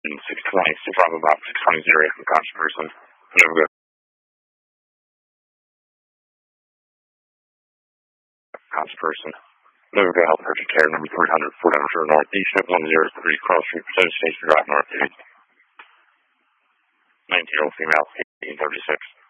620, from about 620 from conscious person. Never go. Conscious person. Never go help urgent care number 300, Fort Edward Northeast, 103 Cross Street, Station Drive, Northeast. 19-year-old female, 1836.